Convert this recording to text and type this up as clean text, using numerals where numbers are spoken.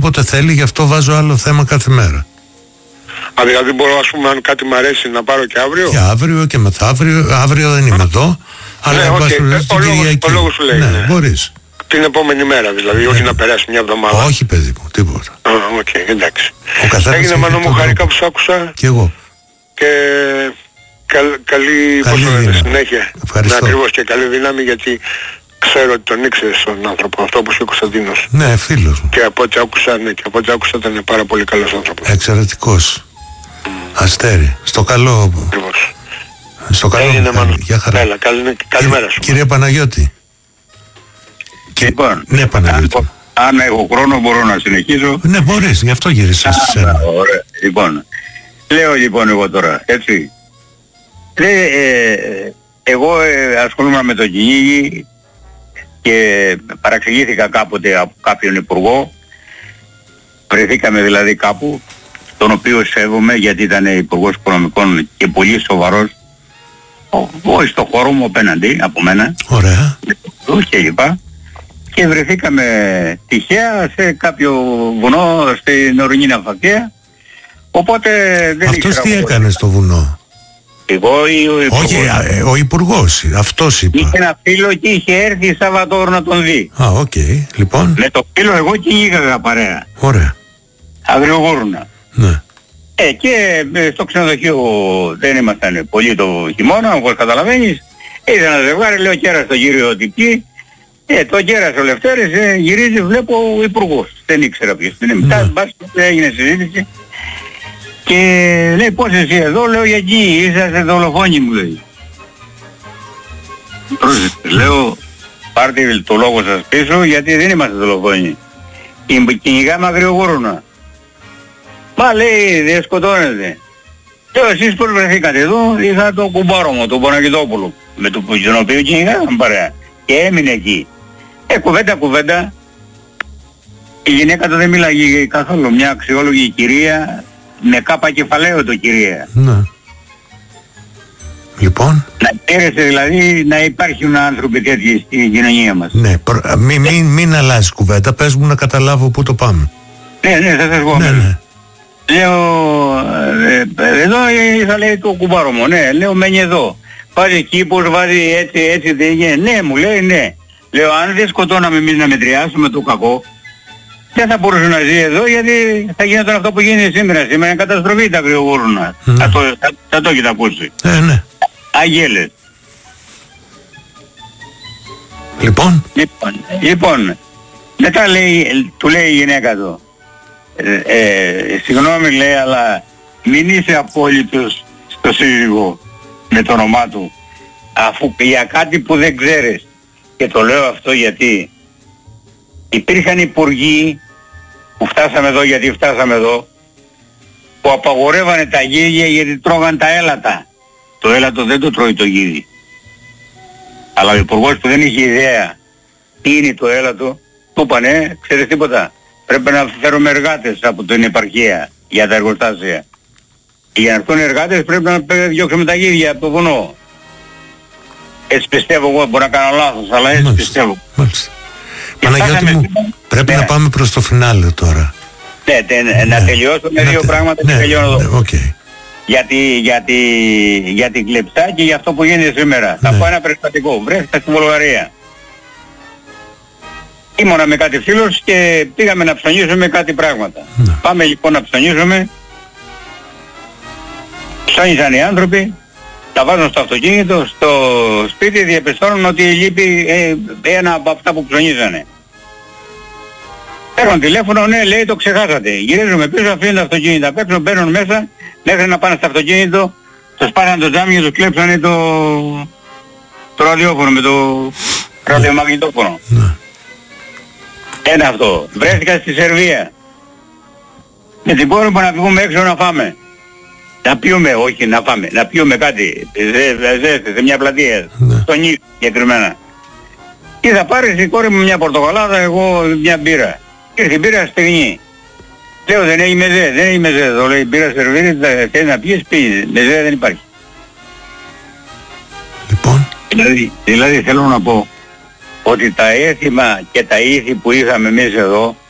όποτε θέλει, γι' αυτό βάζω άλλο θέμα κάθε μέρα. Δηλαδή μπορώ, ας πούμε, αν κάτι μου αρέσει, να πάρω και αύριο. Και αύριο και μεθαύριο. Αύριο δεν είμαι εδώ. Αλλά Ναι, την ο λόγος σου λέει. Ναι, μπορείς. Την επόμενη μέρα δηλαδή, όχι να περάσει μια εβδομάδα. Όχι, παιδί μου, τίποτα. Οκ, εντάξει. Ο καθένας Έγινε, έχει Μανώ μου, τον χαρικά τρόπο. που σ' άκουσα. Κι εγώ. Και καλή συνέχεια. Ευχαριστώ. Ναι, ακριβώς, και καλή δύναμη, γιατί ξέρω ότι τον ήξερες τον άνθρωπο αυτό που είσαι ο Κωνσταντίνος. Ναι, φίλος μου. Και από ό,τι άκουσα, ήταν πάρα πολύ καλός άνθρωπος. Εξαιρετικός. Αστέρι. Στο καλό. Ακριβώς. Στο καλό. Έγινε, Μανώ. Γεια χαρά. Έλα, καλημέρα σου. Κύριε Παναγιώτη. Λοιπόν, Ναι, Παναγιώτη. αν έχω χρόνο μπορώ να συνεχίσω. Ναι, μπορείς, γι' αυτό γύρισα σε σένα. Ωραία. Λοιπόν, λέω λοιπόν εγώ τώρα, έτσι. Εγώ ασχολούμαι με το κυνήγι και παραξηγήθηκα κάποτε από κάποιον υπουργό. Βρεθήκαμε δηλαδή κάπου, τον οποίο σέβομαι γιατί ήταν υπουργός οικονομικών και πολύ σοβαρός. Όχι στο χώρο μου απέναντι από μένα. Ωραία. Και λοιπά. Και βρεθήκαμε τυχαία σε κάποιο βουνό στην ορεινή ναυαγία. Οπότε δεν Αυτός ήξερα τι εγώ. έκανε στο βουνό? Εγώ ή ο υπουργός? Όχι, ο υπουργός. Αυτός είπα. Είχε ένα φίλο και είχε έρθει Σαββατόωρο να τον δει. Α, οκ. Λοιπόν. Με το φίλο εγώ κυνήγαγα παρέα. Ωραία. Αγριογούρνα. Ναι. Και στο ξενοδοχείο δεν ήμασταν πολύ το χειμώνα, όπως καταλαβαίνεις. Είδα ένα ζευγάρι, λέω κέρα στον κύριο Τυπκή. Το κέρασε ο Λευτέρης, γυρίζει, βλέπω ο υπουργός. Δεν ήξερα ποιος είναι. Μετά έγινε συζήτηση. Και λέει πώς εσύ εδώ, λέω γιατί είσαστε δολοφόνοι μου, λέει. Λέω πάρτε το λόγο σας πίσω γιατί δεν είμαστε δολοφόνοι. Κυνηγάμε αγριογούρνα. Μα λέει δεν σκοτώνετε. Λέω εσείς πώς βρεθήκατε εδώ? Είχα το κουμπάρο μου, τον Παναγιτόπουλο, με τον οποίο κυνηγάμε παρέα. Και έμεινε εκεί. Κουβέντα. Η γυναίκα του δεν μίλαγε καθόλου. Μια αξιόλογη κυρία, με κάπα κεφαλαίο το κυρία. Ναι. Λοιπόν. Να τέρεσε δηλαδή να υπάρχουν άνθρωποι τέτοιοι στην κοινωνία μας. Ναι, μην αλλάζεις κουβέντα. Πες μου να καταλάβω πού το πάμε. Ναι, θα σας πω. Ναι. Λέω, εδώ θα λέει το κουμπάρο μου. Ναι, λέω μένει εδώ. Βάζει κήπους, βάζει έτσι δεν είναι. Ναι, μου λέει ναι. Λέω αν δεν σκοτώναμε εμείς να μετριάσουμε το κακό, δεν θα μπορούσε να ζει εδώ γιατί θα γινόταν αυτό που γίνεται σήμερα. Σήμερα είναι καταστροφή τα αγριογούρνα. Θα το έχετε ακούσει. Ναι. Αγέλες. Λοιπόν, μετά του λέει η γυναίκα του, συγγνώμη λέει, αλλά μην είσαι απόλυτος στο σύζυγο με το όνομά του, αφού για κάτι που δεν ξέρεις. Και το λέω αυτό γιατί υπήρχαν υπουργοί που φτάσαμε εδώ, γιατί φτάσαμε εδώ, που απαγορεύανε τα γίδια γιατί τρώγαν τα έλατα. Το έλατο δεν το τρώει το γίδι. Αλλά ο υπουργός που δεν είχε ιδέα τι είναι το έλατο, του είπανε, ξέρεις τίποτα, πρέπει να φέρουμε εργάτες από την επαρχία για τα εργοστάσια. Για να έρθουν εργάτες πρέπει να διώξουμε τα γίδια από το βουνό. Έτσι πιστεύω εγώ, μπορεί να κάνω λάθος, αλλά έτσι πιστεύω. Μάλιστα. Παναγιώτη μου, πρέπει να πάμε προς το φινάλε τώρα. Ναι, να τελειώσω με δύο πράγματα και τελειώνω εδώ. Για την κλεψά και για αυτό που γίνεται σήμερα. Θα πω ένα περιστατικό. Βρέθηκα στη Βουλγαρία. Ήμουνα με κάτι φίλους και πήγαμε να ψωνίσουμε κάτι πράγματα. Πάμε λοιπόν να ψωνίσουμε. Ψώνισαν οι άνθρωποι, τα βάζουν στο αυτοκίνητο, στο σπίτι, διαπιστώνουν ότι λείπει ένα από αυτά που ψωνίζανε. Παίρνουν τηλέφωνο, ναι, λέει το ξεχάσατε. Γυρίζουμε πίσω, αφήνουν τα αυτοκίνητα απ' έξω, μπαίνουν μέσα, μέχρι να πάνε στο αυτοκίνητο, το σπάσανε το τζάμι και τους κλέψανε το ραδιόφωνο με το ραδιομαγνητόφωνο. Ένα αυτό. Βρέθηκα στη Σερβία. Με την κόρη μου να βγούμε έξω να φάμε. Να πιούμε, όχι να φάμε, να πιούμε κάτι, ζέστη, σε μια πλατεία, στον νη συγκεκριμένα. Και θα πάρεις η κόρη μου μια πορτοκαλάδα, εγώ μια μπύρα. Ήρθε η μπύρα στεγνή. Λέω δεν έχει μεζέ, δεν έχει μεζέ εδώ, λέει μπύρα σερβίρει, θέλει να πιεις, πήγε, μεζέ δεν υπάρχει. Λοιπόν. Δηλαδή θέλω να πω ότι τα έθιμα και τα ήθη που είχαμε εμείς εδώ